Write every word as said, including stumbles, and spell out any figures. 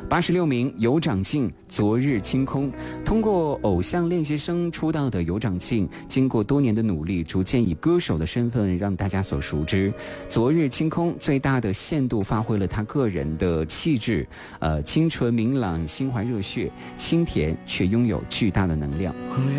八十六名有长进，昨日清空。通过偶像练习生出道的有长进，经过多年的努力，逐渐以歌手的身份让大家所熟知。昨日清空最大的限度发挥了他个人的气质，呃，清纯明朗，心怀热血，清甜却拥有巨大的能量。 忽